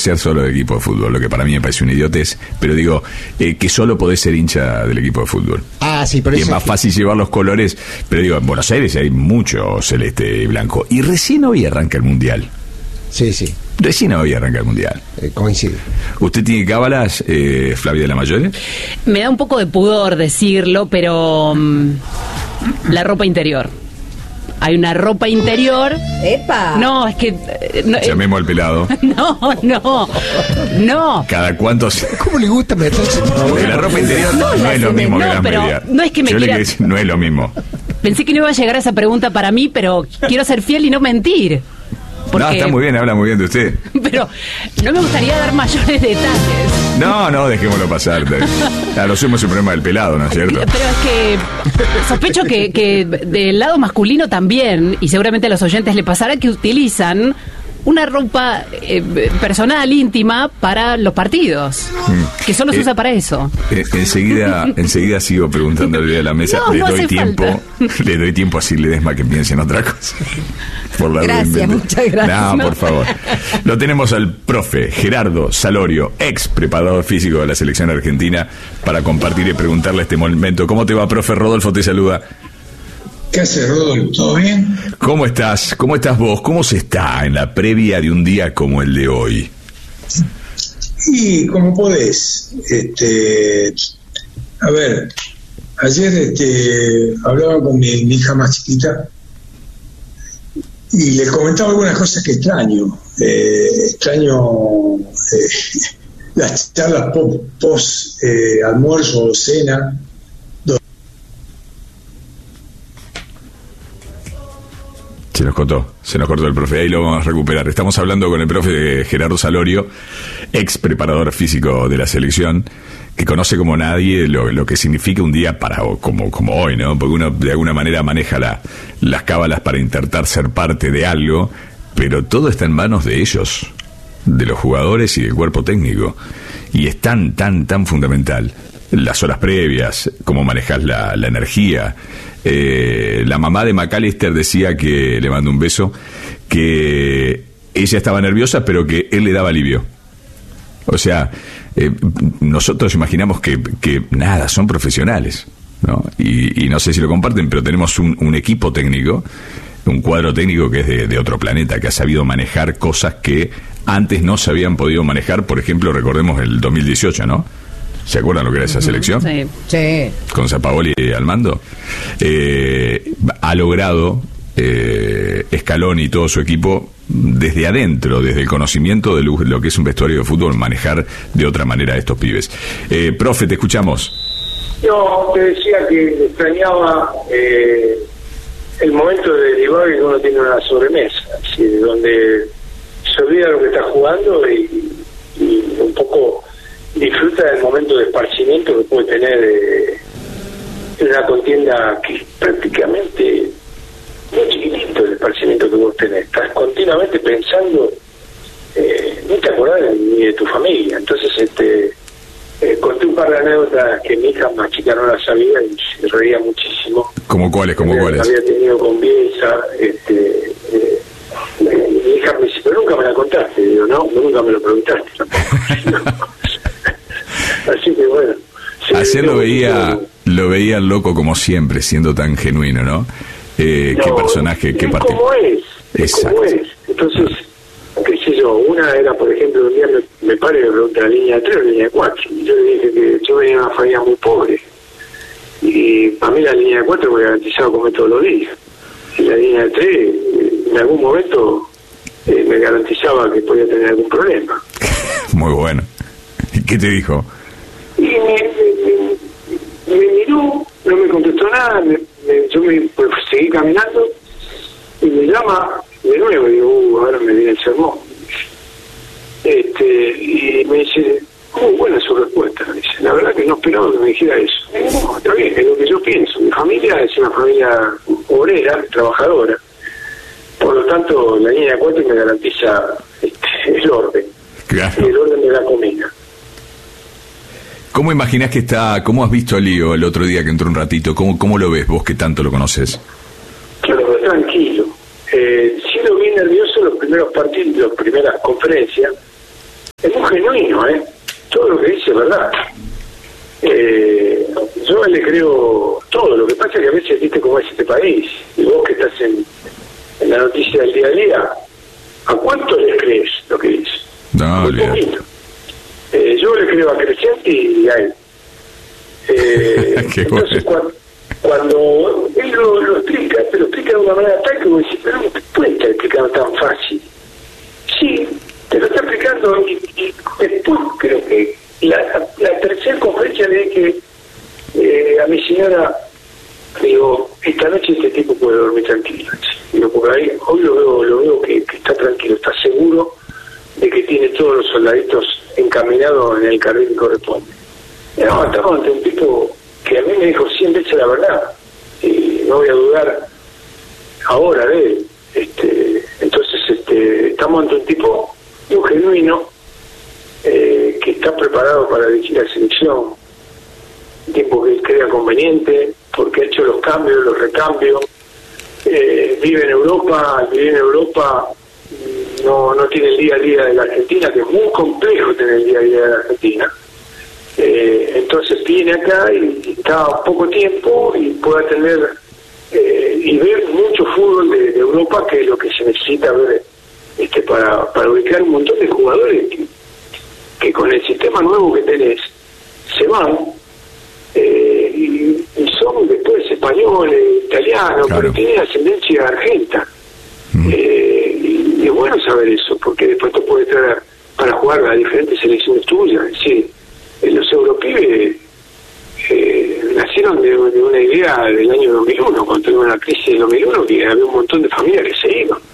ser solo del equipo de fútbol, lo que para mí me parece una idiotez, pero digo, que solo podés ser hincha del equipo de fútbol. Ah, sí, pero y es más fácil llevar los colores, pero digo, en Buenos Aires hay mucho celeste y blanco, y recién hoy arranca el Mundial. Sí. Recién hoy arranca el Mundial. Coincide. ¿Usted tiene cábalas, Flavia de la Mayore? Me da un poco de pudor decirlo, pero la ropa interior. Hay una ropa interior. ¡Epa! No, es que... Llamemos al pelado. No. ¿Cada cuánto? ¿Cómo le gusta meterse? Porque la ropa interior no es lo mismo que las medias. No es que me Yo quiera... le decir, no es lo mismo. Pensé que no iba a llegar a esa pregunta para mí, pero quiero ser fiel y no mentir. Porque... No, está muy bien, habla muy bien de usted. Pero no me gustaría dar mayores detalles. No, dejémoslo pasar. A lo sumo es el problema del pelado, ¿no es cierto? Pero es que sospecho que del lado masculino también, y seguramente a los oyentes le pasará, que utilizan una ropa personal, íntima, para los partidos, que solo se usa para eso. Enseguida sigo preguntándole a la mesa. No hace falta. Le doy tiempo a Silvia Ledesma que piense en otra cosa. Gracias, muchas gracias. No, por favor. Lo tenemos al profe Gerardo Salorio, ex preparador físico de la selección argentina, para compartir y preguntarle este momento. ¿Cómo te va, profe? Rodolfo te saluda. ¿Qué haces, Rodolfo? ¿Todo bien? ¿Cómo estás? ¿Cómo estás vos? ¿Cómo se está en la previa de un día como el de hoy? Y como podés, a ver, ayer hablaba con mi hija más chiquita y le comentaba algunas cosas que extraño. Extraño las charlas post almuerzo o cena. Se nos cortó el profe, ahí lo vamos a recuperar. Estamos hablando con el profe Gerardo Salorio, ex preparador físico de la selección, que conoce como nadie lo que significa un día como hoy, ¿no? Porque uno de alguna manera maneja las cábalas para intentar ser parte de algo, pero todo está en manos de ellos, de los jugadores y del cuerpo técnico. Y es tan fundamental las horas previas, cómo manejas la energía. La mamá de McAllister decía, que le mando un beso, que ella estaba nerviosa pero que él le daba alivio. O sea, nosotros imaginamos que nada, son profesionales, ¿no? Y no sé si lo comparten, pero tenemos un equipo técnico, un cuadro técnico que es de otro planeta, que ha sabido manejar cosas que antes no se habían podido manejar. Por ejemplo, recordemos el 2018, ¿no? ¿Se acuerdan lo que era esa selección? Sí. Con Sampaoli al mando. Ha logrado Scaloni y todo su equipo, desde adentro, desde el conocimiento de lo que es un vestuario de fútbol, manejar de otra manera a estos pibes. Profe, te escuchamos. Yo te decía que extrañaba el momento de divague que uno tiene una sobremesa, así, donde se olvida lo que está jugando y un poco disfruta del momento de esparcimiento que puede tener en una contienda que es prácticamente muy chiquitito el esparcimiento que vos tenés. Estás continuamente pensando, no te acordás ni de tu familia. Entonces conté un par de anécdotas que mi hija más chica no las sabía y se reía muchísimo. ¿Cómo cuáles? Había tenido con Bielsa, mi hija me dice, pero nunca me la contaste. Y digo, no, nunca me lo preguntaste tampoco. Así que bueno. Ayer lo veía loco como siempre, siendo tan genuino, ¿no? Qué personaje, qué parte. ¿Cómo es? Exacto. ¿Cómo es? Entonces, qué sé yo, una era, por ejemplo, un día me paré y me pregunté la línea 3 o la línea 4. Y yo le dije que yo venía de una familia muy pobre. Y para mí la línea 4 me garantizaba comer todos los días. Y la línea 3, en algún momento, me garantizaba que podía tener algún problema. Muy bueno. ¿Y qué te dijo? Y me miró, no me contestó nada, yo pues, seguí caminando y me llama de nuevo y digo, ahora me viene el sermón. Y me dice, muy buena su respuesta. Me dice, la verdad que no esperaba que me dijera eso. Y digo, no, está bien, es lo que yo pienso. Mi familia es una familia obrera, trabajadora. Por lo tanto, la línea 4 me garantiza el orden. Claro. Y el orden de la comida. ¿Cómo imaginás que está? ¿Cómo has visto a Lío el otro día que entró un ratito? ¿Cómo lo ves vos que tanto lo conoces? Yo lo veo tranquilo. Sí lo vi nervioso los primeros partidos, las primeras conferencias, un genuino, todo lo que dice es verdad. Yo le creo todo. Lo que pasa es que a veces viste cómo es este país, y vos que estás en la noticia del día a día, ¿a cuánto le crees lo que dice? No, muy poquito. Yo le creo a Crescenti y a él. Entonces cuando él lo explica, te lo explica de una manera tal que vos decís, pero no te puede estar explicando tan fácil. Sí, te lo está explicando, y después creo que la tercera conferencia le dije a mi señora, digo, esta noche este tipo puede dormir tranquilo. Digo, porque ahí hoy lo veo que está tranquilo, está seguro de que tiene todos los soldaditos encaminados en el carril que corresponde. No, estamos ante un tipo que a mí me dijo 100 veces la verdad, y no voy a dudar ahora de él. Entonces estamos ante un tipo, un genuino, que está preparado para dirigir la selección, un tipo que crea conveniente, porque ha hecho los cambios, los recambios, vive en Europa, no tiene el día a día de la Argentina, que es muy complejo tener el día a día de la Argentina. Entonces viene acá y está poco tiempo y puede atender y ver mucho fútbol de Europa, que es lo que se necesita ver para ubicar un montón de jugadores que con el sistema nuevo que tenés se van y son después españoles, italianos, claro, pero tienen ascendencia argenta. Y es bueno saber eso, porque después te puede traer para jugar a diferentes selecciones tuyas. Es decir, los europibes nacieron de una idea del año 2001, cuando tuvimos la crisis del 2001, que había un montón de familias que se iban.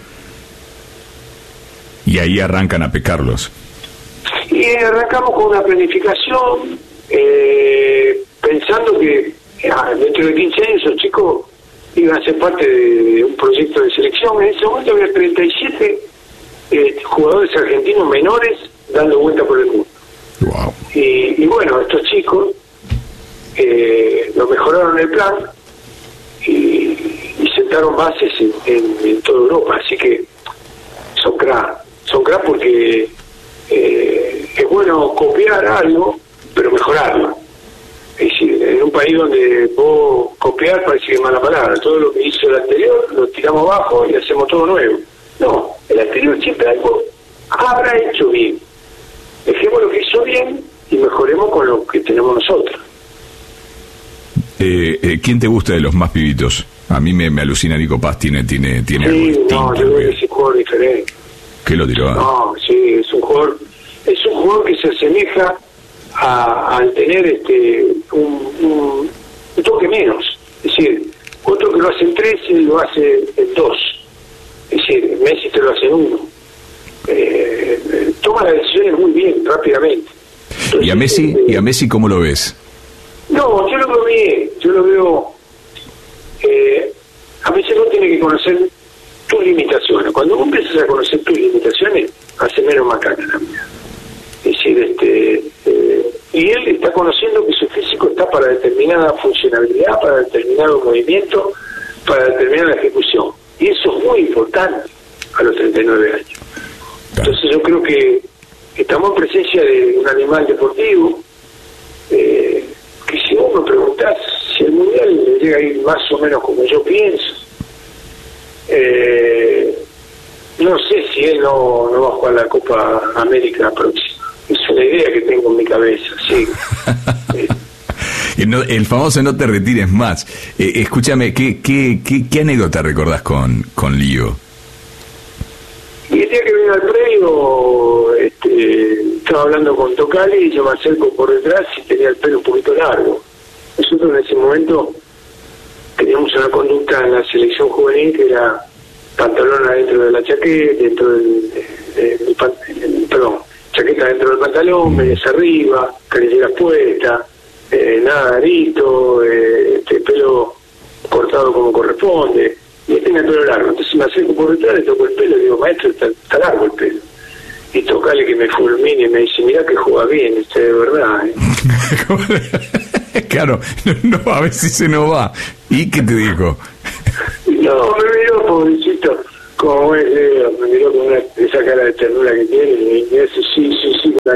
Y ahí arrancan a pecarlos. Y arrancamos con una planificación, pensando que dentro de 15 años esos chicos iban a ser parte de un proyecto de selección. En ese momento había 37 jugadores argentinos menores dando vuelta por el mundo. Wow. Y bueno, estos chicos lo mejoraron el plan y sentaron bases en toda Europa. Así que son crack porque es bueno copiar algo, pero mejorarlo. Es decir, en un país donde vos copiar parece que es mala palabra. Todo lo que hizo el anterior lo tiramos abajo y hacemos todo nuevo. No, el anterior siempre algo habrá hecho bien. Dejemos lo que hizo bien y mejoremos con lo que tenemos nosotros. ¿Quién te gusta de los más pibitos? A mí me alucina Nico Paz, tiene Sí, algo distinto. no, yo creo que es un jugador diferente. ¿Qué lo tiró? No, sí, es un jugador que se asemeja al tener un toque menos. Es decir, otro que lo hace en 3 y lo hace en 2. Es decir, Messi te lo hace en 1. Toma las decisiones muy bien, rápidamente. Entonces, ¿Y a Messi cómo lo ves? No, yo lo veo bien. Yo lo veo... a veces uno tiene que conocer tus limitaciones. Cuando vos empiezas a conocer tus limitaciones, hace menos macana la vida. Es decir, y él está conociendo que su físico está para determinada funcionalidad, para determinado movimiento, para determinada ejecución. Y eso es muy importante a los 39 años. Entonces yo creo que estamos en presencia de un animal deportivo que si vos me preguntás si el Mundial le llega a ir más o menos como yo pienso, no sé si él no va a jugar la Copa América próxima. Es una idea que tengo en mi cabeza, sí. El famoso no te retires más. Escúchame, ¿qué anécdota recordás con Lío? Y el día que vino al predio, estaba hablando con Tocali y yo me acerco por detrás y tenía el pelo un poquito largo. Nosotros en ese momento teníamos una conducta en la selección juvenil que era pantalón adentro de la chaqueta, chaqueta dentro del pantalón, medias arriba, canilleras puestas, nada arito, pelo cortado como corresponde, y él tenía el pelo largo. Entonces me acerco por detrás, le toco el pelo y digo, maestro, está largo el pelo. Y Tocale que me fulmine y me dice, mirá que juega bien, de verdad. Claro, no, a ver si se nos va. ¿Y qué te dijo? No, me miró, pobrecito, como es Leo, me miró con esa cara de ternura que tiene, y me dice, sí, con la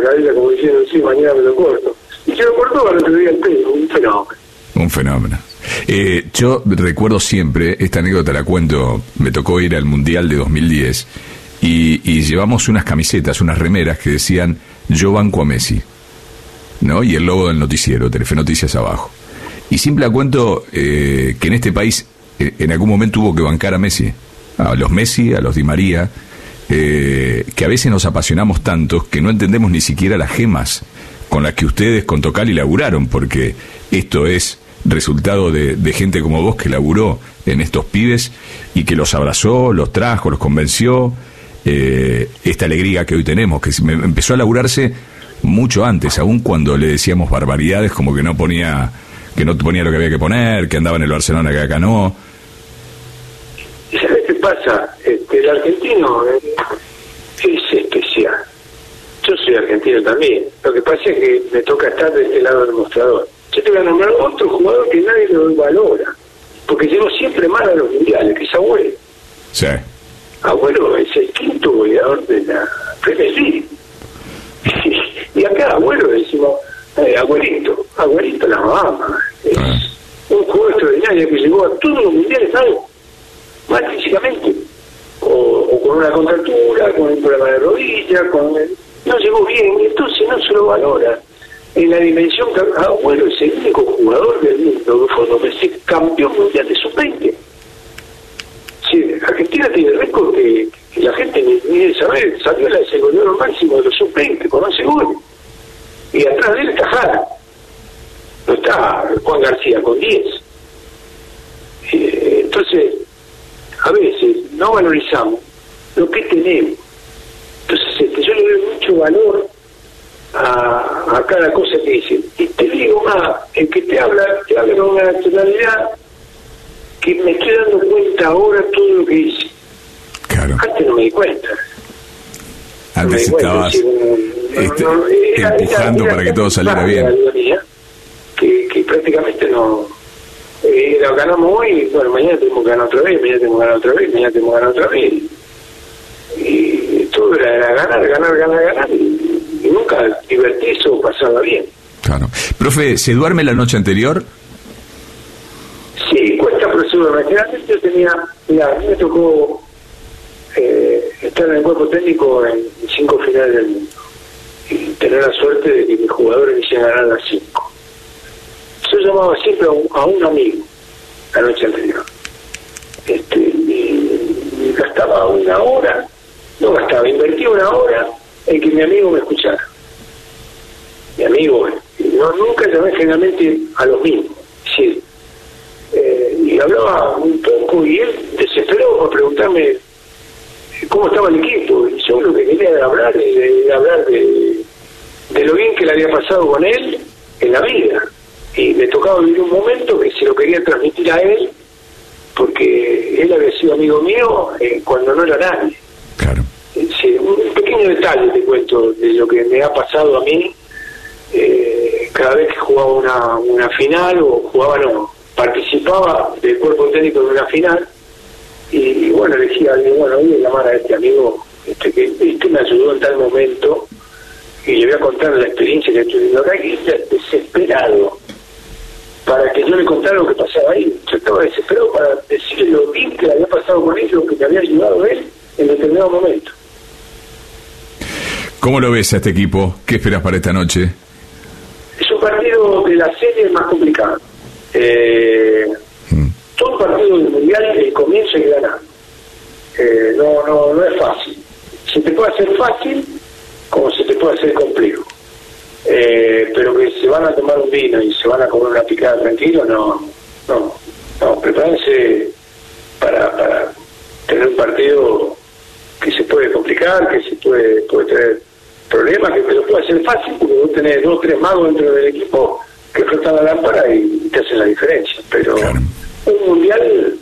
cabeza como diciendo, sí, mañana me lo corto. Y se lo cortó al otro día el pelo, un fenómeno. Un fenómeno. Yo recuerdo siempre, esta anécdota la cuento, me tocó ir al Mundial de 2010 y llevamos unas camisetas, unas remeras que decían yo banco a Messi, ¿no? Y el logo del noticiero, Telefe Noticias abajo. Y siempre la cuento que en este país en algún momento hubo que bancar a Messi, a los Messi, a los Di María, que a veces nos apasionamos tanto que no entendemos ni siquiera las gemas con las que ustedes con Tocali laburaron, porque esto es resultado de gente como vos que laburó en estos pibes y que los abrazó, los trajo, los convenció. Esta alegría que hoy tenemos, que empezó a laburarse mucho antes, aún cuando le decíamos barbaridades como que no ponía lo que había que poner, que andaba en el Barcelona que acá no. ¿Y sabes qué pasa? El argentino es especial. Yo soy argentino también. Lo que pasa es que me toca estar de este lado del mostrador. Yo te voy a nombrar otro jugador que nadie lo valora, porque llegó siempre mal a los mundiales, que es Agüero. Sí. Agüero es el quinto goleador de la Premier League. Y acá Agüero decimos, Agüerito la mamá. Es un jugador extraordinario que llegó a todos los mundiales, ¿sabes? Mal físicamente. O con una contractura, con un problema de rodilla, no llegó bien, entonces no se lo valora. En la dimensión que Agüero es el único jugador del mundo que fue campeón mundial de sub-20. Sí, Argentina tiene el récord que la gente ni debe saber. Saviola es el goleador máximo de los sub-20 con 11 goles. Y atrás de él está Jara. No está Juan García con 10. Entonces, a veces no valorizamos lo que tenemos. Entonces, yo le doy mucho valor a cada cosa que dicen. Y te digo más, el que te habla con una naturalidad que me estoy dando cuenta ahora todo lo que dice. Claro. Antes no me di cuenta. Antes estabas empujando para que todo saliera bien. Que prácticamente no... la ganamos hoy, bueno, mañana tenemos que ganar otra vez, mañana tenemos que ganar otra vez, mañana tenemos que ganar otra vez. Y todo era ganar, y nunca divertirse o pasarla bien. Claro. Profe, ¿se duerme la noche anterior? Sí, cuesta, pero se duerme. Generalmente a mí me tocó estar en el cuerpo técnico en 5 finales del mundo y tener la suerte de que mis jugadores me hicieran ganar las 5. Yo llamaba siempre a un amigo la noche anterior. Y gastaba invertía una hora en que mi amigo me escuchara. Mi amigo, nunca llamé generalmente a los mismos. Sí. Y hablaba un poco y él desesperó por preguntarme cómo estaba el equipo. Y yo lo que quería era hablar de lo bien que le había pasado con él en la vida. Y me tocaba vivir un momento que se lo quería transmitir a él, porque él había sido amigo mío cuando no era nadie. Claro. Sí, un pequeño detalle te cuento de lo que me ha pasado a mí cada vez que jugaba una final participaba del cuerpo técnico de una final y bueno, le decía a alguien, bueno, voy a llamar a este amigo que me ayudó en tal momento y le voy a contar la experiencia que estoy viviendo acá, y está desesperado para que yo le contara lo que pasaba ahí. Yo estaba desesperado para decirle lo bien que le había pasado con él, lo que me había ayudado él en determinado momento. ¿Cómo lo ves a este equipo? ¿Qué esperas para esta noche? Es un partido de la serie más complicado. Todo partido del mundial, el comienzo es ganar. No es fácil. Se te puede hacer fácil como se te puede hacer complejo. Pero que se van a tomar un vino y se van a comer una picada tranquilo, no. Prepárense para tener un partido que se puede complicar, que se puede tener problemas, que te lo puede hacer fácil, porque vos tenés 2 o 3 magos dentro del equipo que flotan la lámpara y te hacen la diferencia. Pero claro, un mundial,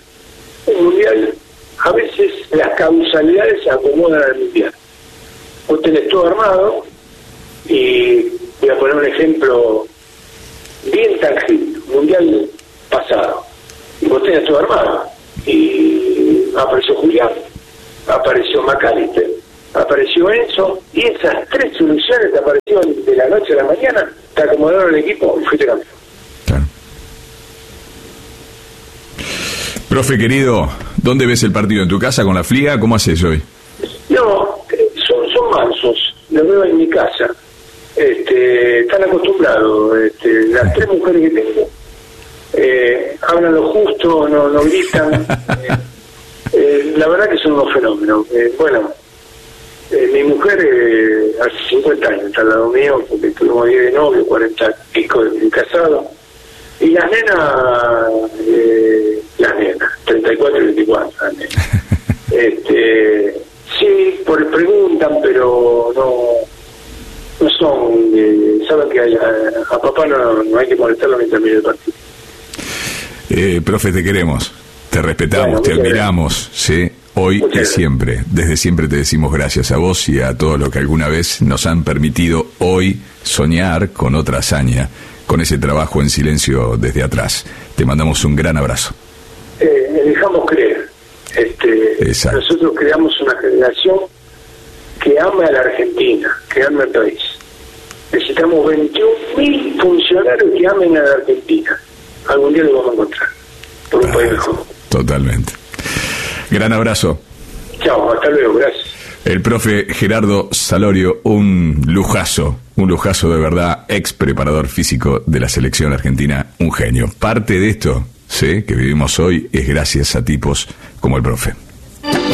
a veces las causalidades se acomodan al mundial. Vos tenés todo armado, y voy a poner un ejemplo bien tangible, mundial pasado, y vos tenés todo armado, y apareció Julián, apareció McAllister, apareció Enzo, y esas 3 soluciones te aparecieron de la noche a la mañana, te acomodaron el equipo y fuiste campeón. Claro. Profe querido, ¿dónde ves el partido? ¿En tu casa con la Fliga? ¿Cómo haces hoy? No, son mansos, los veo en mi casa. Están acostumbrados, las 3 mujeres que tengo hablan lo justo, no gritan. La verdad que son unos fenómenos. Mi mujer hace 50 años está al lado mío, porque tuvimos 10 de novio, 40 y pico de casado. Y las nenas, 34 y 24, las nenas. Sí, preguntan, pero no son, saben que a papá no hay que molestarlo mientras mire el partido. Profe, te queremos, te respetamos, te admiramos, ¿sí? Hoy y siempre, desde siempre te decimos gracias a vos y a todos los que alguna vez nos han permitido hoy soñar con otra hazaña, con ese trabajo en silencio desde atrás. Te mandamos un gran abrazo. Dejamos creer. Nosotros creamos una generación que ama a la Argentina, que ama al país. Necesitamos 21.000 funcionarios que amen a la Argentina. Algún día lo vamos a encontrar, por un país mejor. Totalmente. Gran abrazo. Chao, hasta luego, gracias. El profe Gerardo Salorio, un lujazo de verdad, ex preparador físico de la selección argentina, un genio. Parte de esto, ¿sí?, que vivimos hoy es gracias a tipos como el profe.